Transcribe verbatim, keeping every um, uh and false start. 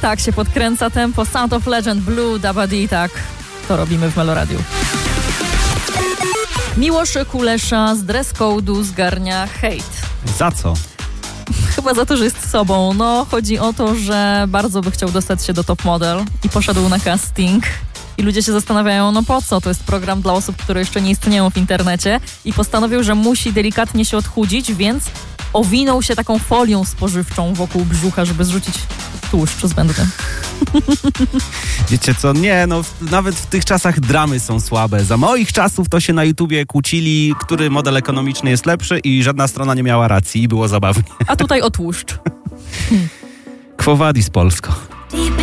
Tak się podkręca tempo. Sound of Legend, Blue, Dabadi, tak. To robimy w Meloradiu. Miłosz Kulesza z dress code'u zgarnia hejt. Za co? Chyba za to, że jest sobą. No, chodzi o to, że bardzo by chciał dostać się do Top Model i poszedł na casting. I ludzie się zastanawiają, no po co? To jest program dla osób, które jeszcze nie istnieją w internecie. I postanowił, że musi delikatnie się odchudzić, więc owinął się taką folią spożywczą wokół brzucha, żeby zrzucić tłuszcz zbędny. Wiecie co, nie, no nawet w tych czasach dramy są słabe. Za moich czasów to się na YouTubie kłócili, który model ekonomiczny jest lepszy i żadna strona nie miała racji i było zabawnie. A tutaj o tłuszcz. Quo vadis Polsko.